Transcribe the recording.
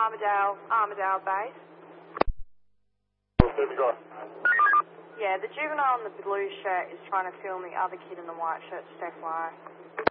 Armadale base. Yeah, the juvenile in the blue shirt is trying to film the other kid in the white shirt, just FYI.